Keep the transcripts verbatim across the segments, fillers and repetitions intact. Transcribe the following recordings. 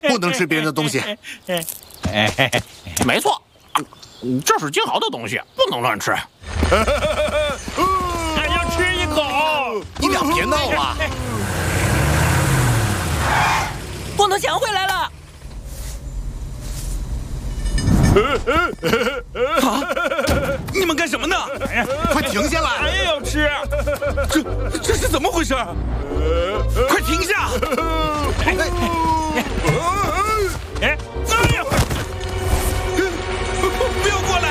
不能吃别人的东西。 没错，这是金豪的东西，不能乱吃。 还要吃一口！ 你俩别闹了！ 光头强回来了！ 啊！你们干什么呢？ 快停下来！ 还要吃？ 这这是怎么回事？快停下！ 哎！哎呀！ 不要过来！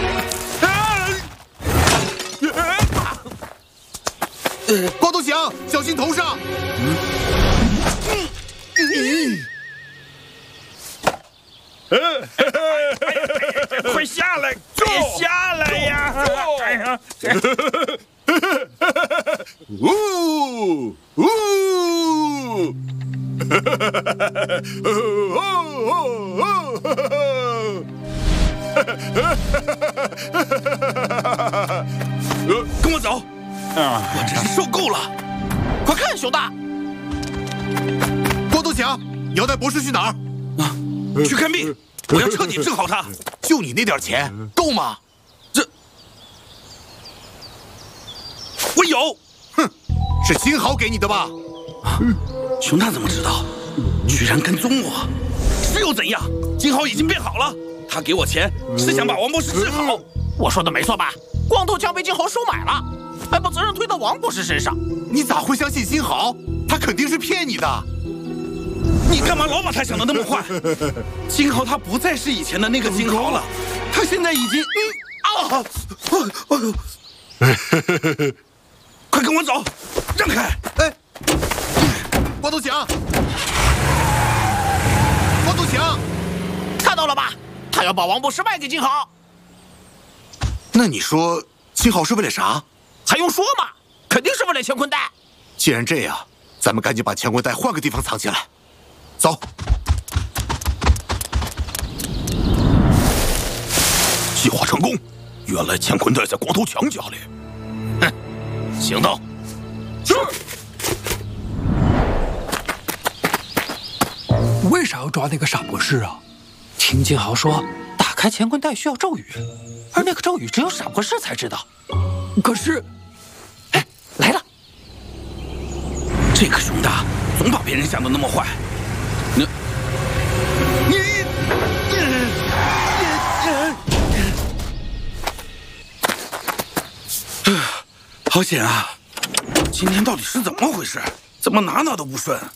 光头强，小心头上！ 快下来！别下来呀！哎呀！ 呜呜！ 跟我走！我真是受够了！ 快看，熊大！ 光头强，你要带博士去哪儿？ 啊，去看病！我要彻底治好他。 就你那点钱，够吗？ 这，我有。 哼，是金豪给你的吧？ 啊，熊大怎么知道？居然跟踪我！是又怎样？金豪已经变好了，他给我钱是想把王博士治好。 我说的没错吧？光头强被金豪收买了，还把责任推到王博士身上。 你咋会相信金豪？他肯定是骗你的。 你干嘛老把他想的那么坏？金豪他不再是以前的那个金豪了，他现在已经……嗯啊！快跟我走，让开！ 哎，光头强，光头强， 看到了吧？他要把王博士卖给金豪。 那你说金豪是为了啥？ 还用说吗？肯定是为了乾坤袋。 既然这样，咱们赶紧把乾坤袋换个地方藏起来。走。 计划成功，原来乾坤袋在光头强家里。 哼，行动。 是。 为啥要抓那个傻博士啊？ 听金豪说，打开乾坤袋需要咒语，而那个咒语只有傻博士才知道。 可是， 哎，来了！ 这个熊大总把别人想的那么坏。你，你，好险啊！今天到底是怎么回事？怎么哪哪都不顺？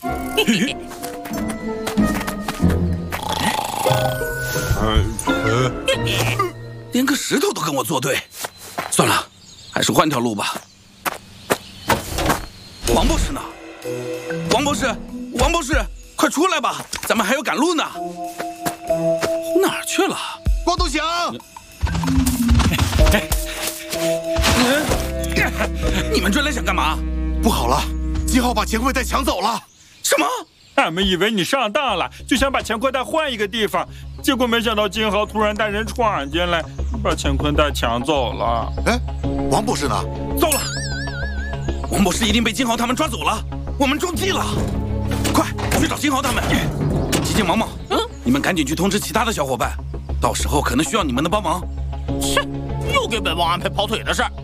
连个石头都跟我作对，算了，还是换条路吧。王博士呢？王博士，王博士，快出来吧，咱们还要赶路呢。哪儿去了？ 光头强！ 你们追来想干嘛？ 不好了，金豪把乾坤袋抢走了。 什么？ 俺们以为你上当了，就想把乾坤袋换一个地方，结果没想到金豪突然带人闯进来，把乾坤袋抢走了。 哎，王博士呢？ 糟了，王博士一定被金豪他们抓走了，我们中计了！快去找金豪他们！急急忙忙，嗯，你们赶紧去通知其他的小伙伴，到时候可能需要你们的帮忙。 切，又给本王安排跑腿的事儿。